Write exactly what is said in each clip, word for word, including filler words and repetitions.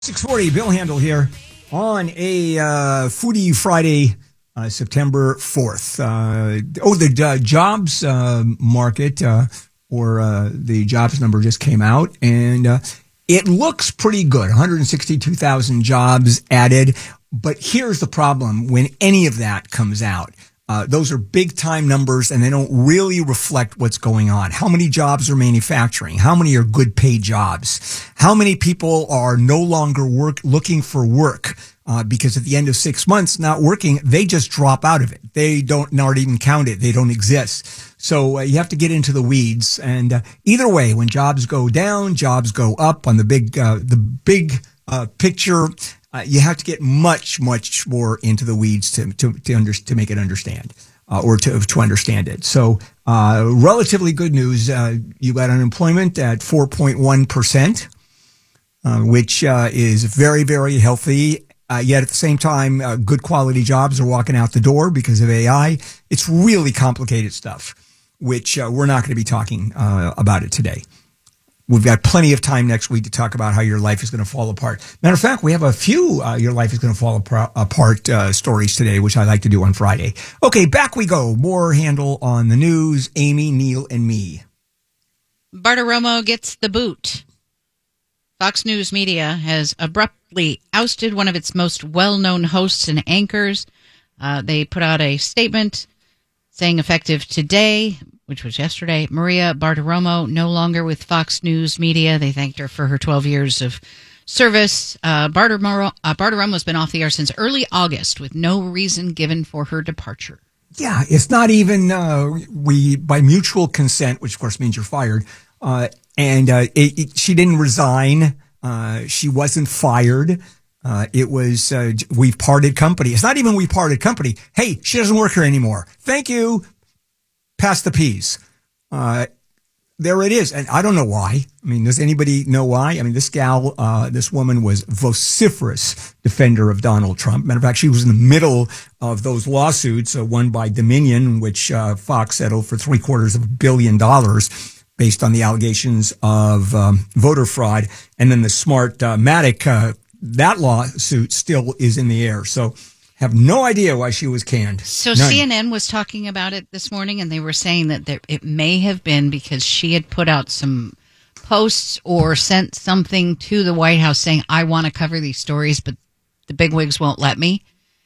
six forty, Bill Handel here on a uh, Foodie Friday, uh, September fourth. Uh, oh, the uh, jobs uh, market uh, or uh, the jobs number just came out, and uh, it looks pretty good. one hundred sixty-two thousand jobs added. But here's the problem when any of that comes out. Uh, those are big time numbers and they don't really reflect what's going on. How many jobs are manufacturing? How many are good paid jobs? How many people are no longer work looking for work? Uh, because at the end of six months not working, they just drop out of it. They don't, not even count it. They don't exist. So uh, you have to get into the weeds. And uh, either way, when jobs go down, jobs go up on the big, uh, the big uh, picture. Uh, you have to get much, much more into the weeds to to to, under, to make it understand uh, or to to understand it. So, uh, relatively good news. Uh, you got unemployment at four point one percent, uh, which uh, is very, very healthy. Uh, yet at the same time, uh, good quality jobs are walking out the door because of A I. It's really complicated stuff, which uh, we're not going to be talking uh, about it today. We've got plenty of time next week to talk about how your life is going to fall apart. Matter of fact, we have a few uh, your life is going to fall apart, apart uh, stories today, which I like to do on Friday. Okay, back we go. More Handel on the news. Amy, Neil, and me. Bartiromo gets the boot. Fox News Media has abruptly ousted one of its most well-known hosts and anchors. Uh, they put out a statement saying effective today, which was yesterday, Maria Bartiromo no longer with Fox News Media. They thanked her for her twelve years of service. Uh, Bartiromo, uh, Bartiromo's been off the air since early August with no reason given for her departure. Yeah, it's not even uh, we by mutual consent, which of course means you're fired. Uh, and uh, it, it, she didn't resign. Uh, she wasn't fired. Uh, it was uh, we've parted company. It's not even we parted company. Hey, she doesn't work here anymore. Thank you. Pass the peas. Uh, there it is. And I don't know why. I mean, does anybody know why? I mean, this gal, uh, this woman was vociferous defender of Donald Trump. Matter of fact, she was in the middle of those lawsuits, uh, one by Dominion, which uh, Fox settled for three quarters of a billion dollars based on the allegations of um, voter fraud. And then the smart uh, Matic, uh, that lawsuit still is in the air. So have no idea why she was canned. So None. C N N was talking about it this morning, and they were saying that there, it may have been because she had put out some posts or sent something to the White House saying, I want to cover these stories, but the bigwigs won't let me.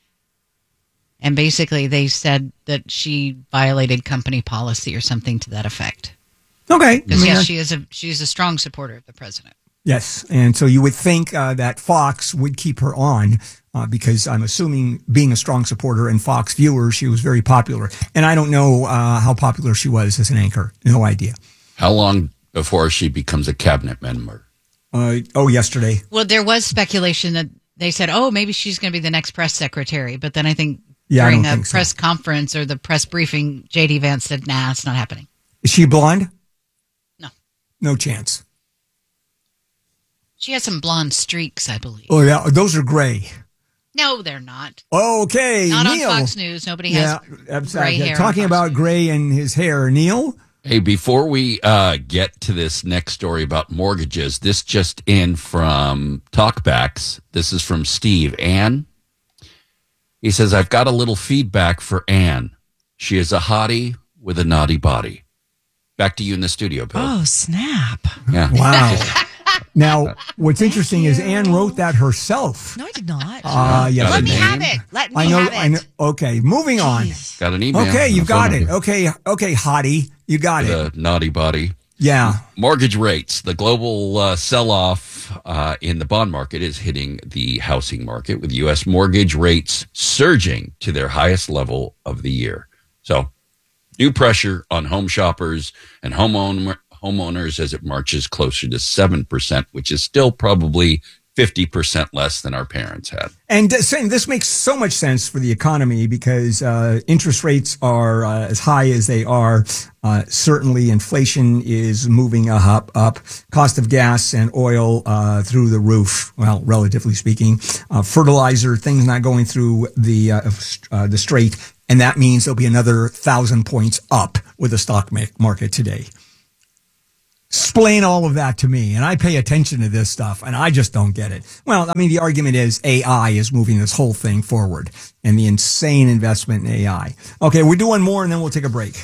And basically they said that she violated company policy or something to that effect. Okay. Because, I mean, yes, uh, she is a she is a strong supporter of the president. Yes. And so you would think uh, that Fox would keep her on uh, because I'm assuming being a strong supporter and Fox viewer, she was very popular. And I don't know uh, how popular she was as an anchor. No idea. How long before she becomes a cabinet member? Uh, oh, yesterday. Well, there was speculation that they said, oh, maybe she's going to be the next press secretary. But then I think Yeah, I during don't a think so. press conference or the press briefing, J D Vance said, nah, it's not happening. Is she blonde? No. No chance. She has some blonde streaks, I believe. Oh, yeah. Those are gray. No, they're not. Okay. Not Neil. on Fox News. Nobody Yeah, has absolutely. gray hair. Talking on Fox about News. gray and his hair. Neil? Hey, before we uh, get to this next story about mortgages, this just in from Talkbacks. This is from Steve. Ann, he says, I've got a little feedback for Ann. She is a hottie with a naughty body. Back to you in the studio, Bill. Oh, snap. Yeah. Wow. Now, what's interesting is Anne wrote that herself. No, I did not. Uh, yes. Got Let a me name? have it. Let me I know, have it. I know. Okay, moving on. Jeez. Got an email. Okay, and you a phone got it. number Okay, okay, hottie. You got with it. a naughty body. Yeah. Mortgage rates. The global uh, sell-off uh, in the bond market is hitting the housing market, with U S mortgage rates surging to their highest level of the year. So, new pressure on home shoppers and homeowner, homeowners as it marches closer to seven percent, which is still probably fifty percent less than our parents had. And uh, saying this makes so much sense for the economy because uh, interest rates are uh, as high as they are. Uh, certainly, inflation is moving up. Up, cost of gas and oil uh, through the roof. Well, relatively speaking, uh, fertilizer things not going through the uh, uh, the straight, and that means there'll be another thousand points up with the stock market today. Explain all of that to me. And I pay attention to this stuff, and I just don't get it. Well, I mean, the argument is A I is moving this whole thing forward, and the insane investment in A I. Okay, we'll do one more, and then we'll take a break.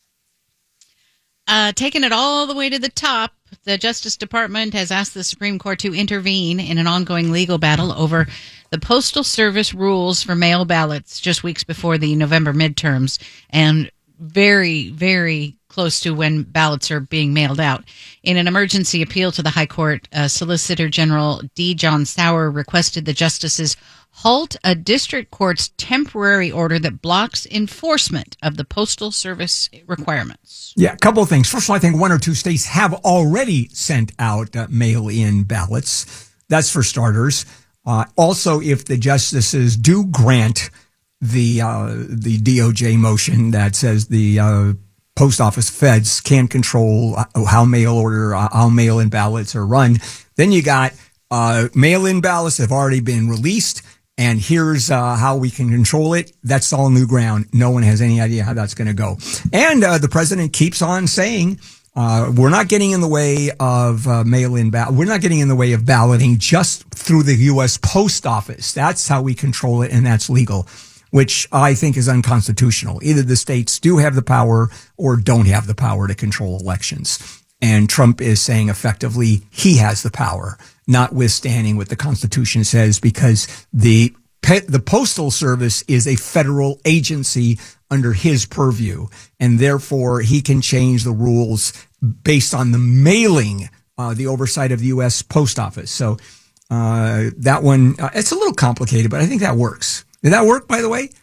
Uh, taking it all the way to the top, the Justice Department has asked the Supreme Court to intervene in an ongoing legal battle over the Postal Service rules for mail ballots just weeks before the November midterms, and very, very close to when ballots are being mailed out. In an emergency appeal to the High Court, uh, Solicitor General D. John Sauer requested the justices halt a district court's temporary order that blocks enforcement of the Postal Service requirements. Yeah, a couple of things. First of all, I think one or two states have already sent out uh, mail-in ballots. That's for starters. Uh, also, if the justices do grant the uh, the D O J motion that says the uh, post office feds can control how mail order, how mail-in ballots are run, then you got uh, mail-in ballots that have already been released, and here's uh, how we can control it. That's all new ground. No one has any idea how that's going to go. And uh, the president keeps on saying, uh, we're not getting in the way of uh, mail-in ballot. We're not getting in the way of balloting just through the U S Post Office. That's how we control it, and that's legal, which I think is unconstitutional. Either the states do have the power or don't have the power to control elections. And Trump is saying effectively he has the power, notwithstanding what the Constitution says, because the the Postal Service is a federal agency under his purview, and therefore he can change the rules based on the mailing, uh, the oversight of the U S Post Office. So uh, that one, uh, it's a little complicated, but I think that works. Did that work, by the way?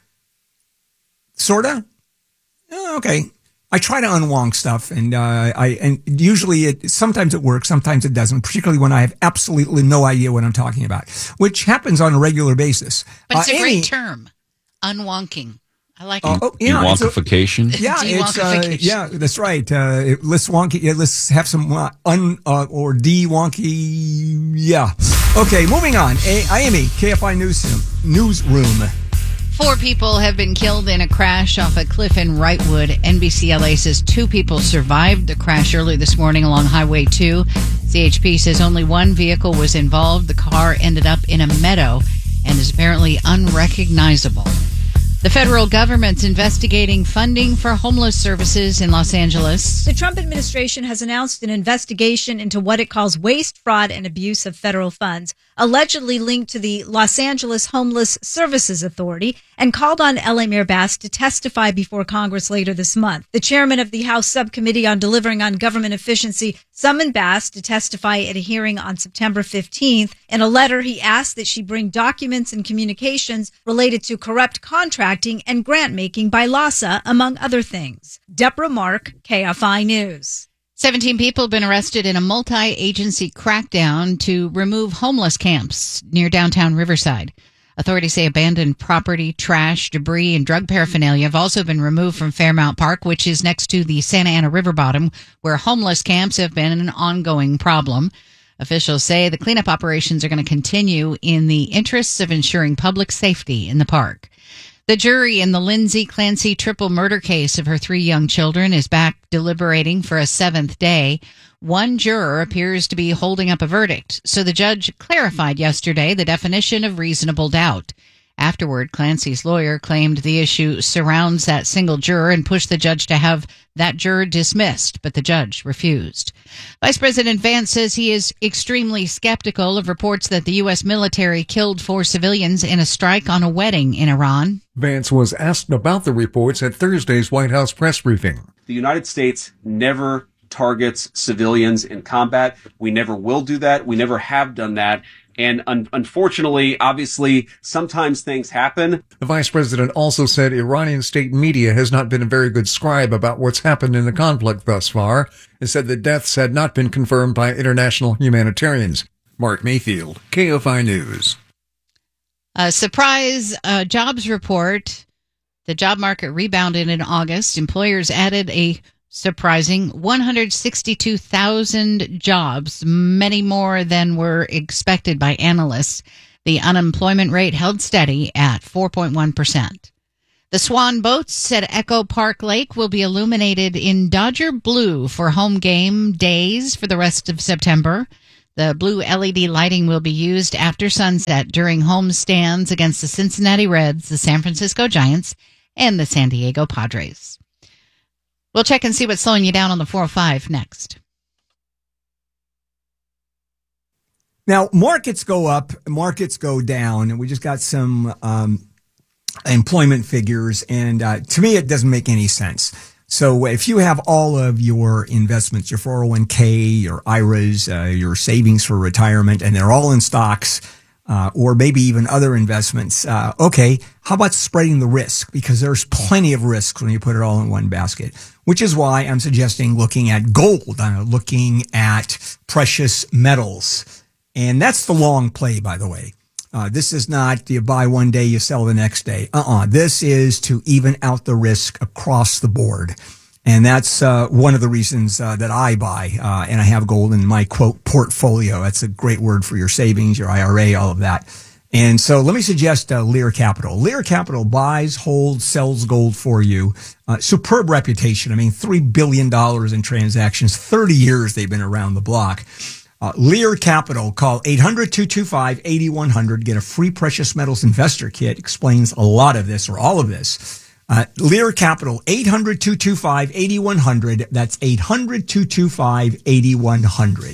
Sorta? Oh, okay. I try to unwonk stuff, and uh, I and usually it sometimes it works, sometimes it doesn't. Particularly when I have absolutely no idea what I'm talking about, which happens on a regular basis. But it's uh, a Amy, great term, unwonking. I like uh, it. Oh, yeah, Dewonkification. It's a, yeah, it's uh, yeah, that's right. Uh, it, let's wonky. Yeah, let's have some uh, un uh, or de-wonky. Yeah. Okay, moving on. A- Amy, K F I Newsroom. Newsroom. Four people have been killed in a crash off a cliff in Wrightwood. N B C L A says two people survived the crash early this morning along Highway two. C H P says only one vehicle was involved. The car ended up in a meadow and is apparently unrecognizable. The federal government's investigating funding for homeless services in Los Angeles. The Trump administration has announced an investigation into what it calls waste, fraud, and abuse of federal funds, allegedly linked to the Los Angeles Homeless Services Authority, and called on L A Mayor Bass to testify before Congress later this month. The chairman of the House Subcommittee on Delivering on Government Efficiency summoned Bass to testify at a hearing on September fifteenth. In a letter, he asked that she bring documents and communications related to corrupt contracting and grant-making by LASA, among other things. Deborah Mark, K F I News. seventeen people have been arrested in a multi-agency crackdown to remove homeless camps near downtown Riverside. Authorities say abandoned property, trash, debris, and drug paraphernalia have also been removed from Fairmount Park, which is next to the Santa Ana River bottom, where homeless camps have been an ongoing problem. Officials say the cleanup operations are going to continue in the interests of ensuring public safety in the park. The jury in the Lindsay Clancy triple murder case of her three young children is back deliberating for a seventh day. One juror appears to be holding up a verdict, so the judge clarified yesterday the definition of reasonable doubt. Afterward, Clancy's lawyer claimed the issue surrounds that single juror and pushed the judge to have that juror dismissed, but the judge refused. Vice President Vance says he is extremely skeptical of reports that the U S military killed four civilians in a strike on a wedding in Iran. Vance was asked about the reports at Thursday's White House press briefing. The United States never targets civilians in combat. We never will do that. We never have done that. And un- unfortunately, obviously, sometimes things happen. The vice president also said Iranian state media has not been a very good scribe about what's happened in the conflict thus far, and said the deaths had not been confirmed by international humanitarians. Mark Mayfield, K F I News. A surprise uh, jobs report. The job market rebounded in August. Employers added a surprising one hundred sixty-two thousand jobs, many more than were expected by analysts. The unemployment rate held steady at four point one percent. The Swan boats at Echo Park Lake will be illuminated in Dodger blue for home game days for the rest of September. The blue L E D lighting will be used after sunset during home stands against the Cincinnati Reds, the San Francisco Giants, and the San Diego Padres. We'll check and see what's slowing you down on the four oh five next. Now, markets go up, markets go down, and we just got some um, employment figures, and uh, to me, it doesn't make any sense. So if you have all of your investments, your four oh one k, your I R As, uh, your savings for retirement, and they're all in stocks, uh, or maybe even other investments, uh, okay, how about spreading the risk? Because there's plenty of risks when you put it all in one basket, which is why I'm suggesting looking at gold, uh, looking at precious metals. And that's the long play, by the way. Uh, this is not you buy one day, you sell the next day. Uh-uh. This is to even out the risk across the board. And that's uh, one of the reasons uh, that I buy, uh, and I have gold in my, quote, portfolio. That's a great word for your savings, your I R A, all of that. And so let me suggest uh, Lear Capital. Lear Capital buys, holds, sells gold for you. Uh, superb reputation. I mean, three billion dollars in transactions, thirty years they've been around the block. Uh, Lear Capital, call eight hundred, two two five, eight one zero zero. Get a free precious metals investor kit. Explains a lot of this or all of this. Uh, Lear Capital, eight hundred, two two five, eight one zero zero. That's eight hundred, two two five, eight one zero zero.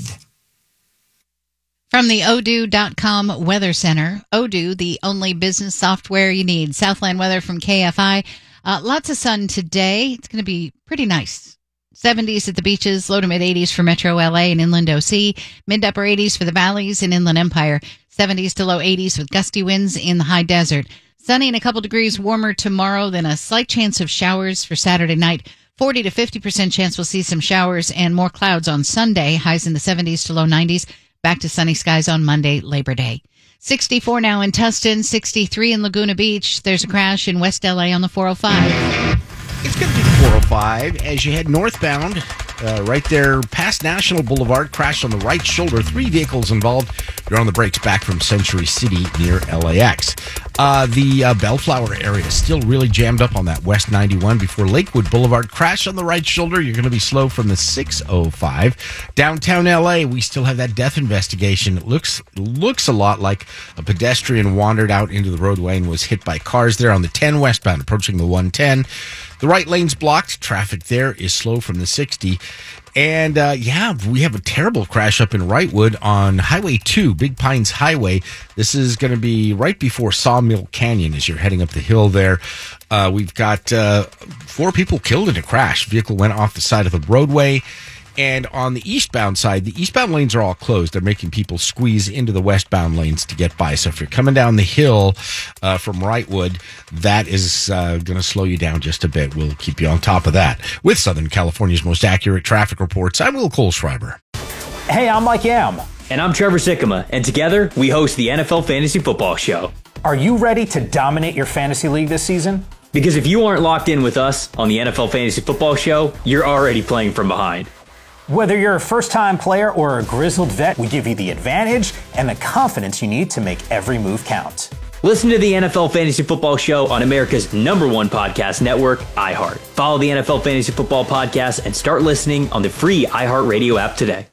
From the Odoo dot com Weather Center, Odoo, the only business software you need. Southland weather from K F I. Uh, lots of sun today. It's going to be pretty nice. seventies at the beaches, low to mid eighties for Metro L A and Inland O C, mid to upper eighties for the valleys and Inland Empire, seventies to low eighties with gusty winds in the high desert. Sunny and a couple degrees warmer tomorrow, then a slight chance of showers for Saturday night. forty to fifty percent chance we'll see some showers and more clouds on Sunday, highs in the seventies to low nineties, back to sunny skies on Monday, Labor Day. sixty-four now in Tustin, sixty-three in Laguna Beach. There's a crash in West L A on the four oh five. It's going to be four oh five as you head northbound, uh, right there past National Boulevard. Crash on the right shoulder. Three vehicles involved. You're on the brakes back from Century City near L A X. Uh, the uh, Bellflower area is still really jammed up on that West ninety-one before Lakewood Boulevard. Crash on the right shoulder. You're going to be slow from the six oh five. Downtown L A, we still have that death investigation. It looks, looks a lot like a pedestrian wandered out into the roadway and was hit by cars there on the ten westbound approaching the one ten. The right lane's blocked. Traffic there is slow from the sixty. And, uh, yeah, we have a terrible crash up in Wrightwood on Highway two, Big Pines Highway. This is going to be right before Sawmill Canyon as you're heading up the hill there. Uh, we've got uh, four people killed in a crash. Vehicle went off the side of the roadway. And on the eastbound side, the eastbound lanes are all closed. They're making people squeeze into the westbound lanes to get by. So if you're coming down the hill uh, from Wrightwood, that is uh, going to slow you down just a bit. We'll keep you on top of that. With Southern California's most accurate traffic reports, I'm Will Kohlschreiber. Hey, I'm Mike Yam. And I'm Trevor Sikkema. And together, we host the N F L Fantasy Football Show. Are you ready to dominate your fantasy league this season? Because if you aren't locked in with us on the N F L Fantasy Football Show, you're already playing from behind. Whether you're a first-time player or a grizzled vet, we give you the advantage and the confidence you need to make every move count. Listen to the N F L Fantasy Football Show on America's number one podcast network, iHeart. Follow the N F L Fantasy Football Podcast and start listening on the free iHeartRadio app today.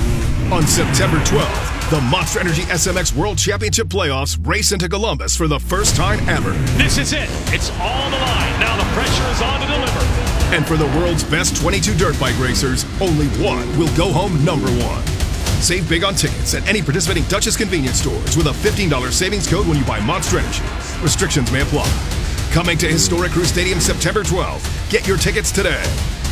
On September twelfth, the Monster Energy S M X World Championship Playoffs race into Columbus for the first time ever. This is it. It's all the line. Now the pressure is on to deliver. And for the world's best twenty-two dirt bike racers, only one will go home number one. Save big on tickets at any participating Dutchess convenience stores with a fifteen dollars savings code when you buy Monster Energy. Restrictions may apply. Coming to Historic Crew Stadium September twelfth. Get your tickets today.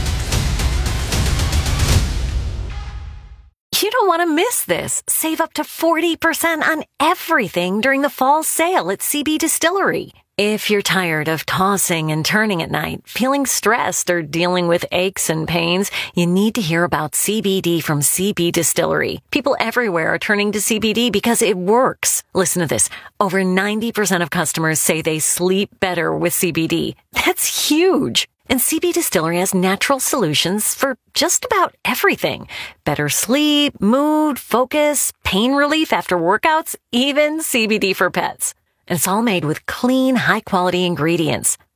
You don't want to miss this. Save up to forty percent on everything during the fall sale at C B Distillery. If you're tired of tossing and turning at night, feeling stressed, or dealing with aches and pains, you need to hear about C B D from C B Distillery. People everywhere are turning to C B D because it works. Listen to this. Over ninety percent of customers say they sleep better with C B D. That's huge. And C B Distillery has natural solutions for just about everything. Better sleep, mood, focus, pain relief after workouts, even C B D for pets. And it's all made with clean, high-quality ingredients.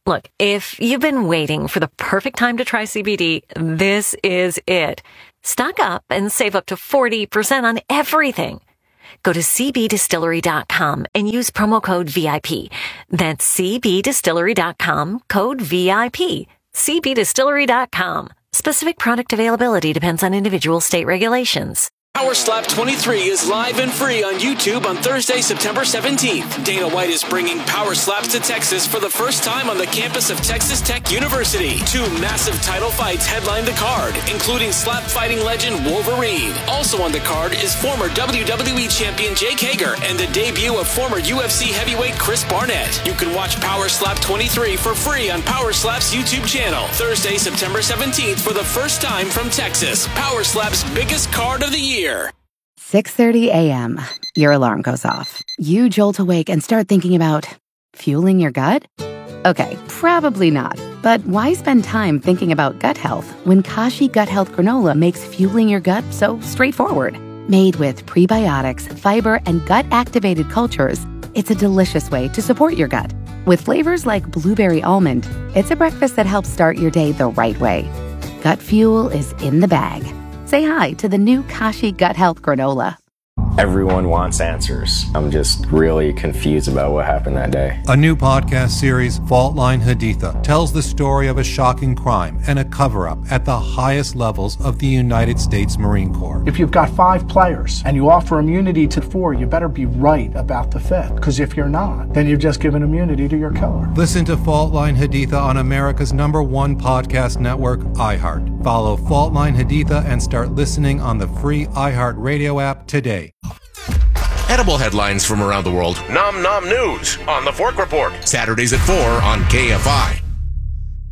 Look, if you've been waiting for the perfect time to try C B D, this is it. Stock up and save up to forty percent on everything. Go to c b distillery dot com and use promo code V I P. That's c b distillery dot com, code V I P. c b distillery dot com. Specific product availability depends on individual state regulations. Power Slap twenty-three is live and free on YouTube on Thursday, September seventeenth. Dana White is bringing Power Slaps to Texas for the first time on the campus of Texas Tech University. Two massive title fights headline the card, including slap fighting legend Wolverine. Also on the card is former W W E champion Jake Hager and the debut of former U F C heavyweight Chris Barnett. You can watch Power Slap twenty-three for free on Power Slap's YouTube channel. Thursday, September seventeenth for the first time from Texas. Power Slap's biggest card of the year. six thirty a.m. Your alarm goes off. You jolt awake and start thinking about fueling your gut? Okay, probably not. But why spend time thinking about gut health when Kashi Gut Health Granola makes fueling your gut so straightforward? Made with prebiotics, fiber, and gut-activated cultures, it's a delicious way to support your gut. With flavors like blueberry almond, it's a breakfast that helps start your day the right way. Gut fuel is in the bag. Say hi to the new Kashi Gut Health Granola. Everyone wants answers. I'm just really confused about what happened that day. A new podcast series, Fault Line Haditha, tells the story of a shocking crime and a cover-up at the highest levels of the United States Marine Corps. If you've got five players and you offer immunity to four, you better be right about the fifth. Because if you're not, then you've just given immunity to your killer. Listen to Fault Line Haditha on America's number one podcast network, iHeart. Follow Fault Line Haditha and start listening on the free iHeart Radio app today. Edible headlines from around the world. Nom Nom News on the Fork Report. Saturdays at four on K F I.